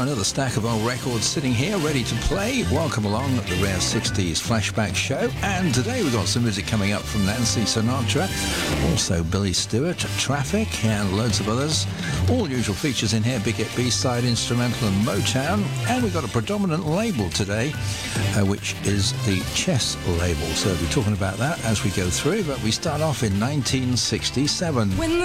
are, another stack of old records sitting here ready to play. Welcome along at the Rare 60s Flashback Show. And today we've got some music coming up from Nancy Sinatra, also Billy Stewart, Traffic, and loads of others. All usual features in here: big hit, B-side, instrumental and Motown. And we've got a predominant label today, which is the Chess label. So we'll be talking about that as we go through, but we start off in 1967.